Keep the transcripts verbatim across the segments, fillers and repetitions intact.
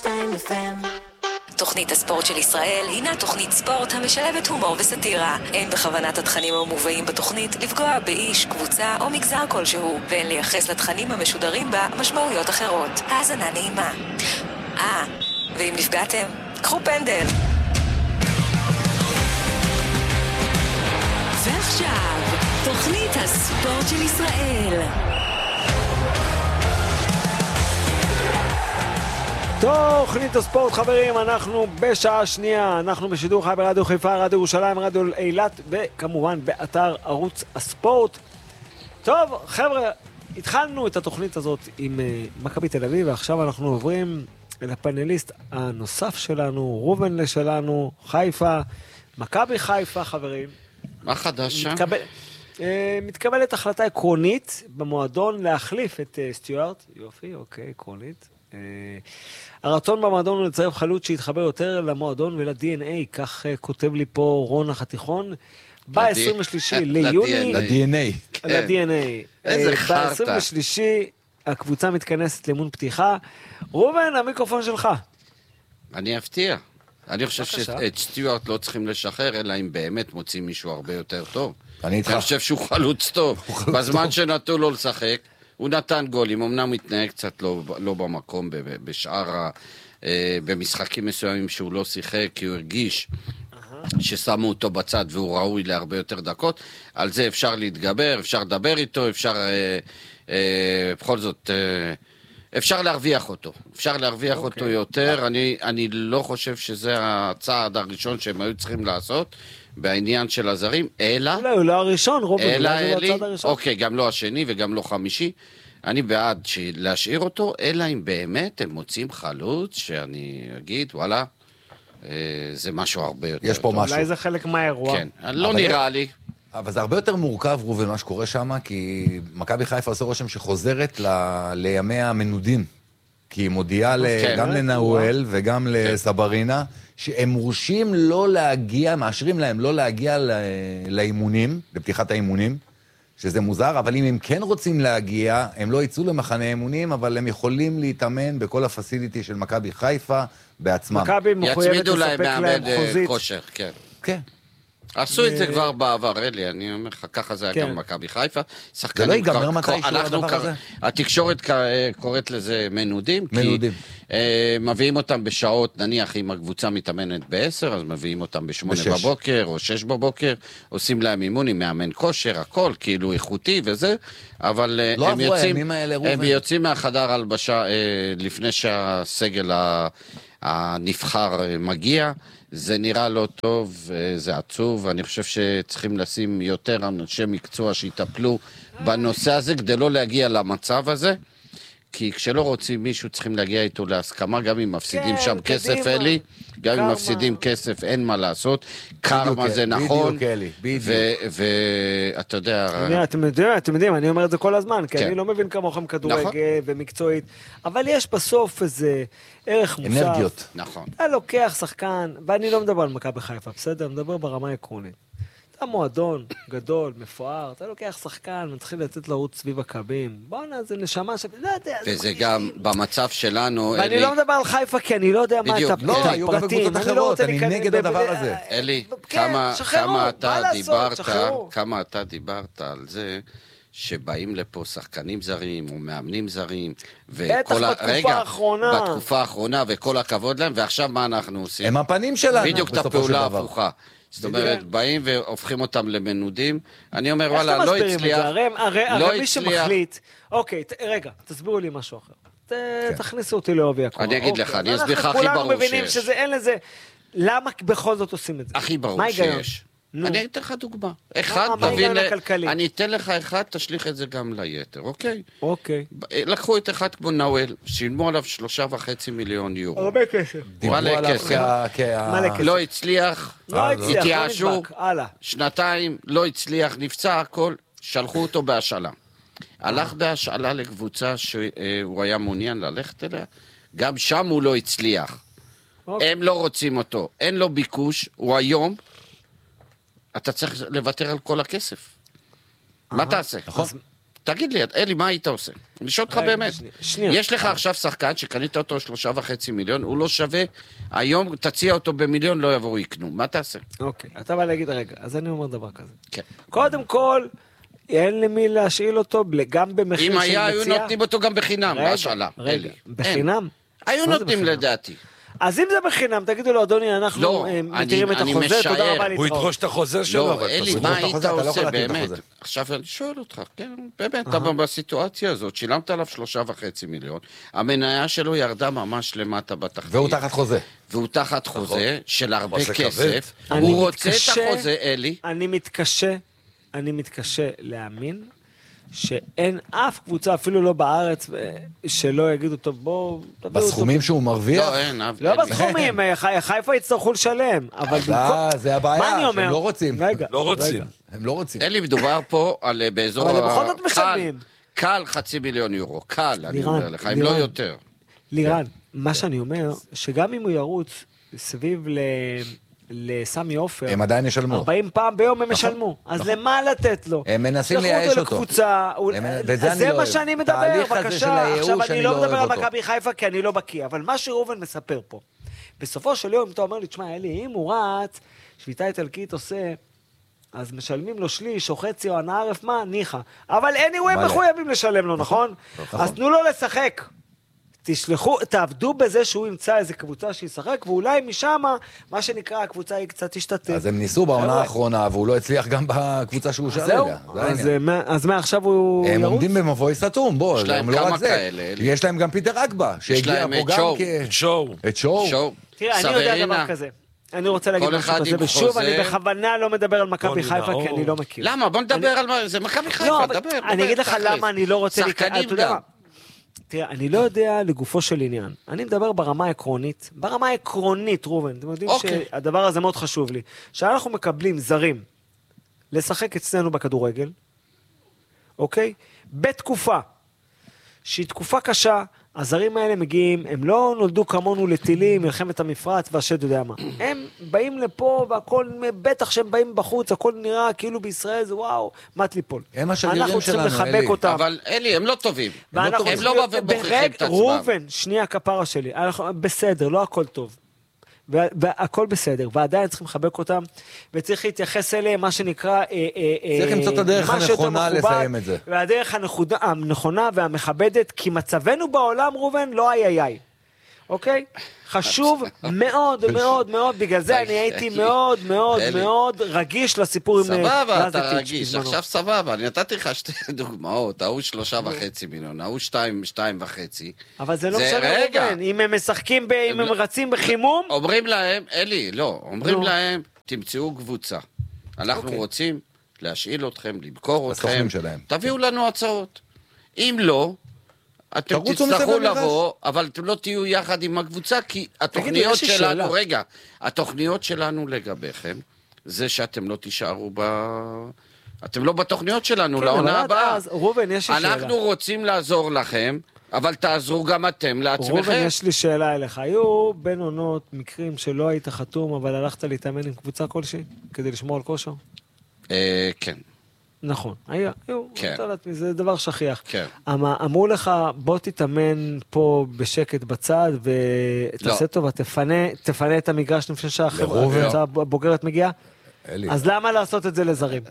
שתיים אף אם. תוכנית הספורט של ישראל הינה תוכנית ספורט המשלבת הומור וסטירה. אין בכוונת התכנים המובאים בתוכנית לפגוע באיש, קבוצה או מגזר כלשהו, ואין לייחס לתכנים המשודרים בה משמעויות אחרות. האזנה נעימה. אה, ואם נפגעתם, קחו פנדל. ועכשיו, תוכנית הספורט של ישראל. תוכנית הספורט, חברים, אנחנו בשעה שנייה, אנחנו בשידור חי ברדיו חיפה, רדיו ירושלים, רדיו אילת, וכמובן באתר ערוץ הספורט. טוב, חבר'ה, התחלנו את התוכנית הזאת עם uh, מכבי תל אביב, ועכשיו אנחנו עוברים לפאנליסט הנוסף שלנו, רובן שלנו, חיפה, מכבי חיפה, חברים. מה חדש שם? מתקבל, uh, מתקבלת החלטה עקרונית במועדון להחליף את uh, סטיוארט. יופי, אוקיי, עקרונית. Uh, הרצון במועדון הוא לצרף חלוץ שיתחבר יותר למועדון ול-די אן איי, כך uh, כותב לי פה רון החתיכון. ב-עשרים ושלישי ליוני, ל-די אן איי. ל-די אן איי. איזה חרטה. ב-עשרים ושלישי הקבוצה מתכנסת לאימון פתיחה. רובן, המיקרופון שלך. אני אפתיע. אני חושב שאת סטיוארט לא צריכים לשחרר, אלא אם באמת מוצאים מישהו הרבה יותר טוב. אני חושב שהוא חלוץ טוב. בזמן שנתו לו לשחק, הוא נתן גולים, אמנם הוא התנהג קצת לא, לא במקום, בשאר, ה, במשחקים מסוימים שהוא לא שיחק, כי הוא הרגיש ששמו אותו בצד והוא ראוי להרבה יותר דקות. על זה אפשר להתגבר, אפשר לדבר איתו, אפשר, אה, אה, בכל זאת, אה, אפשר להרוויח אותו. אפשר להרוויח okay. אותו יותר. אני, אני לא חושב שזה הצעד הראשון שהם היו צריכים לעשות בעניין של הזרים, אלא... אולי הוא לא הראשון, רובי, אלא אולי זה אלי, לא הצעד הראשון. אוקיי, גם לא השני וגם לא חמישי. אני בעד להשאיר אותו, אלא אם באמת הם מוצאים חלוץ, שאני אגיד, וואלה, זה משהו הרבה יותר. יש פה משהו. אולי זה חלק מהאירוע. כן, לא נראה לי. אבל זה הרבה יותר מורכב, רובן, מה שקורה שם, כי מכבי חיפה עושה רושם שחוזרת לימי המנודים. כי היא מודיעה גם לנאואל וגם לסברינה, שהם מורשים לא להגיע, מאשרים להם לא להגיע לאימונים, לפתיחת האימונים, שזה מוזר, אבל אם הם כן רוצים להגיע, הם לא יצאו למחנה אימונים, אבל הם יכולים להתאמן בכל הפסיליטי של מכבי חיפה בעצמם. מכבי מחויבת לספק להם חוזית. כושר, כן. כן. עשו את זה כבר בעבר, אלי, אני אומר לך, ככה זה היה גם מכבי חיפה. זה לא ייגמר מתישהו הדבר הזה? התקשורת קוראת לזה מנודים. מנודים. מביאים אותם בשעות, נניח אם הקבוצה מתאמנת בעשר, אז מביאים אותם בשמונה בבוקר או שש בבוקר, עושים להם אימון עם מאמן כושר, הכל, כאילו איכותי וזה, אבל הם יוצאים מהחדר הלבשה לפני שהסגל הנבחר מגיע, זה נראה לא טוב, זה עצוב, אני חושב שצריכים לשים יותר אנשי מקצוע שיטפלו בנושא הזה, כדי לא להגיע למצב הזה, כי כשלא רוצים מישהו צריכים להגיע איתו להסכמה, גם אם מפסידים שם כסף, אלי, גם אם מפסידים כסף, אין מה לעשות, קרמה זה נכון, ואתה יודע... אתם יודעים, אני אומר את זה כל הזמן, כי אני לא מבין כמוכם כדורגל ומקצועית, אבל יש בסוף איזה ערך מוסף. אנרגיות. נכון. אתה לוקח שחקן, ואני לא מדבר על מכבי בחיפה, בסדר? אני מדבר ברמה העקרונית. אתה מועדון גדול, מפואר, אתה לוקח שחקן, מתחיל לתת לרוץ סביב הקבים, בוא'נה, זה נשמה ש... וזה גם במצב שלנו, ואני לא מדבר על חיפה, כי אני לא יודע מה את הפרטים. לא, היו גם בקבוצות אחרות, אני נגד הדבר הזה. אלי, כמה אתה דיברת, כמה אתה דיברת על זה, שבאים לפה שחקנים זרים או מאמנים זרים, בטח בתקופה האחרונה. בתקופה האחרונה, וכל הכבוד להם, ועכשיו מה אנחנו עושים? הם הפנים שלנו. בדיוק את הפעולה הפוכה. זאת אומרת, באים והופכים אותם למנודים. אני אומר, וואלה, לא הצליח. הרי מי שמחליט... אוקיי, רגע, תסבירו לי משהו אחר. תכניסו אותי לעובי הקרוב. אני אגיד לך, אני אסביר לך הכי ברור שיש. כולנו מבינים שאין לזה... למה בכל זאת עושים את זה? הכי ברור שיש. אני אתן לך דוגמה. אחד, אני אתן לך אחד, תשליך את זה גם ליתר, אוקיי? אוקיי. לקחו את אחד כמו נאואל, שילמו עליו שלושה וחצי מיליון יורו. הרבה כסף. מלא כסף. לא הצליח, התייאשו, שנתיים, לא הצליח, נפצע הכל, שלחו אותו בהשאלה. הלך בהשאלה לקבוצה שהוא היה מעוניין ללכת אליה, גם שם הוא לא הצליח. הם לא רוצים אותו, אין לו ביקוש, הוא היום, אתה צריך לוותר על כל הכסף. מה תעשה? נכון. תגיד לי, אלי, מה היית עושה? אני שואל אותך באמת. שנייה. יש לך עכשיו שחקן שקנית אותו שלושה וחצי מיליון, הוא לא שווה, היום תציע אותו במיליון, לא יבואו יקנו. מה תעשה? אוקיי, אתה בא להגיד, רגע, אז אני אומר דבר כזה. כן. קודם כל, אין למי להשאיל אותו, גם במחיר של אם מציאה. היה, היו נותנים אותו גם בחינם, בהשאלה. רגע, בחינם? היו נותנים לדעתי. אז אם זה בחינם, תגידו לו, אדוני, אנחנו מתירים את החוזה, תודה רבה להתראות. הוא ידרוש את החוזה שלו. לא, אלי, מה היית עושה באמת? עכשיו אני שואל אותך, כן, באמת, אתה בסיטואציה הזאת, שילמת עליו שלושה וחצי מיליון, המניה שלו ירדה ממש למטה בתחתית. והוא תחת חוזה. והוא תחת חוזה של הרבה כסף. הוא רוצה את החוזה, אלי. אני מתקשה, אני מתקשה להאמין שאין אף קבוצה, אפילו לא בארץ, שלא יגידו, טוב, בואו... בסכומים שהוא מרוויח? לא, אין. לא בסכומים, חיפה יצטרכו לשלם, אבל... זה הבעיה, שהם לא רוצים. רגע, לא רוצים. הם לא רוצים. אלי, מדובר פה על באזור... אבל בכל זאת משלמים. קל חצי מיליון יורו, קל, אני אומר לך, אם לא יותר. לירן, מה שאני אומר, שגם אם הוא ירוץ סביב ל... לסמי אופר, הם עדיין ישלמו. ארבעים פעם ביום הם ישלמו. אז למה לתת לו? הם מנסים לייאש אותו. זה מה שאני מדבר, בבקשה. עכשיו אני לא מדבר על מכבי חיפה כי אני לא בקיא, אבל מה שראובן מספר פה, בסופו של יום אתה אומר לי, תשמע, אלי, אם הוא רץ, שביתה איטלקית עושה, אז משלמים לו שליש או חצי או הנאה ערף מה, ניחה. אבל anyway הם מחויבים לשלם לו, נכון? אז תנו לו לשחק. תשלחו, תעבדו בזה שהוא ימצא איזה קבוצה שישחק, ואולי משם, מה שנקרא, הקבוצה היא קצת תשתתף. אז הם ניסו בעונה האחרונה, והוא לא הצליח גם בקבוצה שהוא שאל רגע. אז מה, עכשיו הוא ירוץ? הם עומדים במבוי סתום, בוא, יש להם כמה כאלה. יש להם גם פיטר אגבה, שהגיע פה גם כ... את שואו. את שואו. תראה, אני יודע דבר כזה. אני רוצה להגיד משהו כזה, ושוב, אני בכוונה לא מדבר על מכבי חיפה, כי אני לא מכיר. למה? בוא נדבר על מה, זה מכבי חיפה, דבר. אני אגיד לך למה אני לא רוצה... שחקנים גם. תראה, אני לא יודע לגופו של עניין. אני מדבר ברמה העקרונית. ברמה העקרונית, רובן. אתם יודעים okay. שהדבר הזה מאוד חשוב לי. שאנחנו מקבלים זרים לשחק אצלנו בכדורגל, אוקיי? בתקופה שהיא תקופה קשה, הזרים האלה מגיעים, הם לא נולדו כמונו לטילים, מלחמת המפרץ והשד יודע מה. הם באים לפה והכל, בטח שהם באים בחוץ, הכל נראה כאילו בישראל זה וואו, מת ליפול. הם השגרירים שלנו, אלי. אותם. אבל אלי, הם לא טובים. הם לא, הם לא מוכיחים את עצמם. רובן, שנייה כפרה שלי, אנחנו, בסדר, לא הכל טוב. והכל בסדר, ועדיין צריכים לחבק אותם, וצריך להתייחס אליהם, מה שנקרא... צריך למצוא את הדרך הנכונה לסיים את זה. והדרך הנכונה והמכבדת, כי מצבנו בעולם, רובן, לא איי איי איי. אוקיי? חשוב מאוד מאוד מאוד, בגלל זה אני הייתי מאוד מאוד מאוד רגיש לסיפור עם... סבבה, אתה רגיש, עכשיו סבבה, אני נתתי לך שתי דוגמאות, ההוא שלושה וחצי מיליון, ההוא שתיים, שתיים וחצי. אבל זה לא משנה רובן, אם הם משחקים, אם הם רצים בחימום... אומרים להם, אלי, לא, אומרים להם, תמצאו קבוצה, אנחנו רוצים להשאיל אתכם, למכור אתכם, תביאו לנו הצעות. אם לא, אתם תצטרכו לבוא, אבל אתם לא תהיו יחד עם הקבוצה, כי התוכניות שלנו, רגע, התוכניות שלנו לגביכם, זה שאתם לא תישארו ב... אתם לא בתוכניות שלנו, לעונה הבאה. רובן, יש לי שאלה. אנחנו רוצים לעזור לכם, אבל תעזרו גם אתם לעצמכם. רובן, יש לי שאלה אליך. היו בין עונות מקרים שלא היית חתום, אבל הלכת להתאמן עם קבוצה כלשהי, כדי לשמור על כושר? כן. נכון, היה, היו, כן. זה דבר שכיח. כן. אמרו לך, בוא תתאמן פה בשקט בצד, ותעשה טובה, תפנה, תפנה את המגרש לפני שהקבוצה הבוגרת מגיעה. אז למה לעשות את זה לזרים?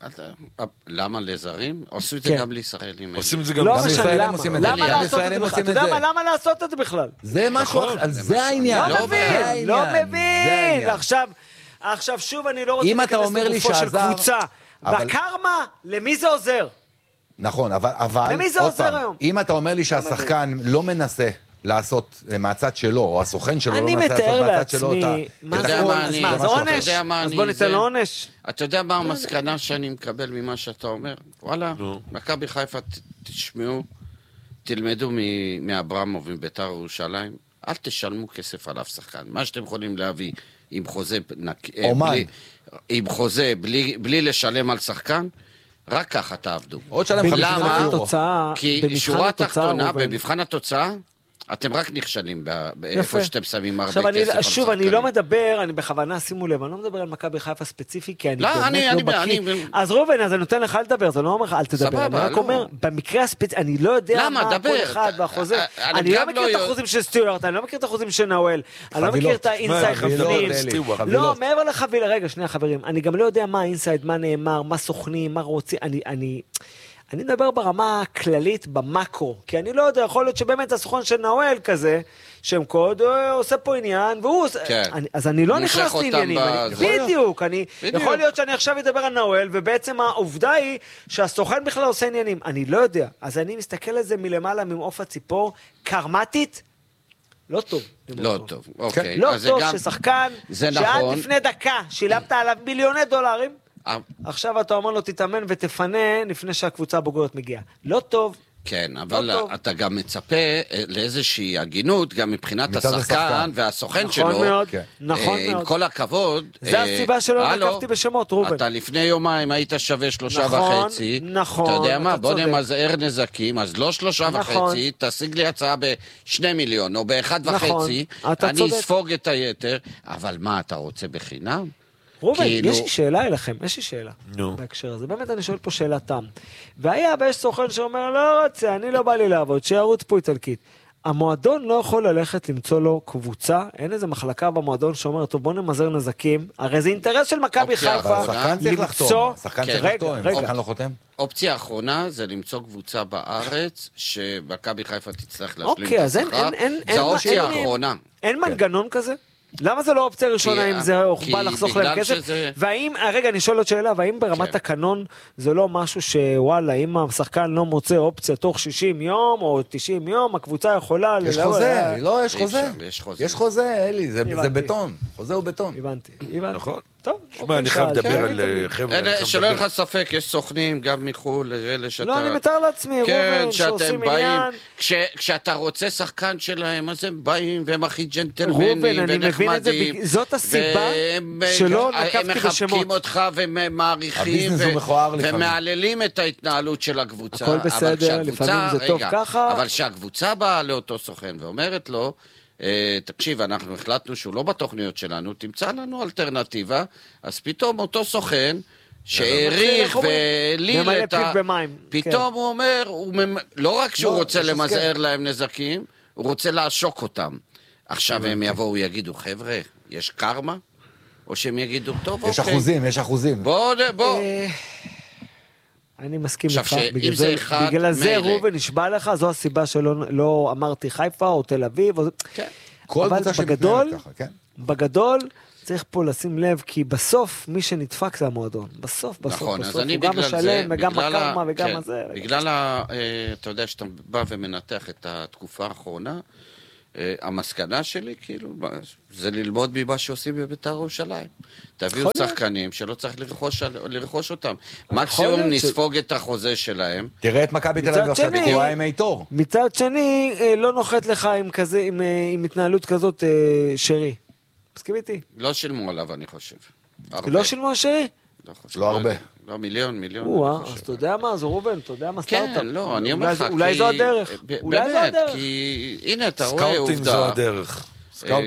למה לזרים? עשו את זה גם לישראלים. עושים את זה גם לישראלים. למה לעשות את זה בכלל? אתה יודע מה, למה לעשות את זה בכלל? זה משהו, זה העניין. לא מבין, לא מבין. עכשיו שוב אני לא רוצה להיכנס לגופו של קבוצה. בקרמה, למי זה עוזר? נכון, אבל... למי זה עוזר היום? אם אתה אומר לי שהשחקן לא מנסה לעשות מהצד שלו, או הסוכן שלו לא מנסה לעשות מהצד שלו, אתה... מה זה? מה, זה עונש? אז בוא ניתן לו עונש. אתה יודע מה המסקנה שאני מקבל ממה שאתה אומר? וואלה, מכבי חיפה, תשמעו, תלמדו מאברמוב מביתר ירושלים, אל תשלמו כסף על אף שחקן. מה שאתם יכולים להביא עם חוזה... אומן. עם חוזה, בלי, בלי לשלם על שחקן, רק ככה תעבדו. עוד שלם חמישים אלף יורו. כי שורה תחתונה, במבחן התוצאה, אתם רק נכשלים באיפה שאתם שמים הרבה כסף. עכשיו, שוב, אני לא מדבר, אני בכוונה, שימו לב, אני לא מדבר על מכבי חיפה ספציפי, כי אני לא, באמת אני, לא אני, בקיא. אני... אז רובן, אז אני נותן לך לדבר, זה לא אומר לך, אל תדבר. סבבה, אני רק לא. אומר, במקרה הספציפי, אני לא יודע למה, מה דבר. כל אחד והחוזה. אני אני לא גם מכיר לא את החוזים של סטיוארט, אני לא מכיר את החוזים של נאואל, אני לא מכיר את האינסייד בפנים. לא, מעבר לחבילה, רגע, שנייה חברים, אני גם לא יודע מה האינסייד, מה נאמר, מה סוכנים, מה רוצים, אני, אני, אני מדבר ברמה הכללית, במקרו, כי אני לא יודע, יכול להיות שבאמת הסוכן של נאואל כזה, שם קוד, עושה פה עניין, והוא עושה, כן. אני, אז אני לא נכנס לעניינים, אני, בדיוק, אני, בדיוק. יכול להיות שאני עכשיו אדבר על נאואל, ובעצם העובדה היא שהסוכן בכלל עושה עניינים, אני לא יודע, אז אני מסתכל על זה מלמעלה ממעוף הציפור, קרמטית, לא טוב. לא טוב, אוקיי. לא טוב ששחקן, שעד לפני דקה שילמת עליו מיליוני דולרים, עכשיו אתה אומר לו תתאמן ותפנה לפני שהקבוצה הבוגרת מגיעה. לא טוב. כן, אבל אתה גם מצפה לאיזושהי הגינות, גם מבחינת השחקן והסוכן שלו. נכון מאוד, נכון מאוד. עם כל הכבוד. זה הסיבה שלא נקבתי בשמות, רובן. אתה לפני יומיים היית שווה שלושה וחצי. נכון, אתה יודע מה, בוא נמזער נזקים, אז לא שלושה וחצי, תשיג לי הצעה בשני מיליון, או באחד וחצי, אני אספוג את היתר, אבל מה, אתה רוצה בחינם? רובן, יש לי שאלה אליכם, יש לי שאלה בהקשר הזה. באמת אני שואל פה שאלה תם. והיה ויש סוכן שאומר, לא רוצה, אני לא בא לי לעבוד, שירוץ פה איטלקית. המועדון לא יכול ללכת למצוא לו קבוצה, אין איזה מחלקה במועדון שאומר, טוב בוא נמזער נזקים, הרי זה אינטרס של מכבי חיפה למצוא... שחקן צריך לחתום, שחקן לא חותם? אופציה האחרונה זה למצוא קבוצה בארץ, שמכבי חיפה תצטרך להשלים את אוקיי, אז אין... זה האופציה האחרונה. אין מנגנון כזה? למה זה לא אופציה ראשונה אם זה בא לחסוך להם כסף? והאם, רגע, אני שואל עוד שאלה, והאם ברמת התקנון זה לא משהו שוואלה, אם השחקן לא מוצא אופציה תוך שישים יום או תשעים יום, הקבוצה יכולה... יש חוזה, לא, יש חוזה. יש חוזה, אלי, זה בטון. חוזה הוא בטון. הבנתי, הבנתי. נכון. טוב, שמע, אני חייב לדבר על חבר'ה... שלא לך ספק, יש סוכנים גם מחול, אלה שאתה... לא, אני מתאר לעצמי, רובן, שעושים עניין. כשאתה רוצה שחקן שלהם, אז הם באים, והם הכי ג'נטלמנים ונחמדים. זאת הסיבה שלא נקבתי בשמות. הם מחבקים אותך ומעריכים, ומעללים את ההתנהלות של הקבוצה. הכל בסדר, לפעמים זה טוב ככה. אבל שהקבוצה באה לאותו סוכן ואומרת לו, תקשיב, אנחנו החלטנו שהוא לא בתוכניות שלנו, תמצא לנו אלטרנטיבה, אז פתאום אותו סוכן שהעריך וליל את ה... פתאום הוא אומר, לא רק שהוא רוצה למזער להם נזקים, הוא רוצה לעשוק אותם. עכשיו הם יבואו, יגידו, חבר'ה, יש קרמה? או שהם יגידו, טוב, אוקיי. יש אחוזים, יש אחוזים. בוא, בוא. אני מסכים לך, בגלל זה רובן נשבע לך, זו הסיבה שלא אמרתי חיפה או תל אביב, אבל בגדול, בגדול צריך פה לשים לב, כי בסוף מי שנדפק זה המועדון, בסוף, בסוף, בסוף, הוא גם משלם וגם הקרמה וגם הזה. בגלל, אתה יודע שאתה בא ומנתח את התקופה האחרונה, המסקנה שלי, כאילו, זה ללמוד ממה שעושים בבית"ר ירושלים. תביאו שחקנים שלא צריך לרכוש אותם. מקסימום נספוג את החוזה שלהם. תראה את מכבי תל אביב עכשיו, תראה עם איתור. מצד שני, לא נוחת לך עם התנהלות כזאת שרי. מסכים איתי? לא שילמו עליו, אני חושב. לא שילמו על שרי? לא הרבה. לא, מיליון, מיליון. וואה, אז אתה יודע מה, זה רובן, אתה יודע מה סטארט-אפ. כן, לא, אני אומר לך, אולי זו הדרך. באמת, כי הנה, אתה רואה עובדה. סקאוטינג זו הדרך.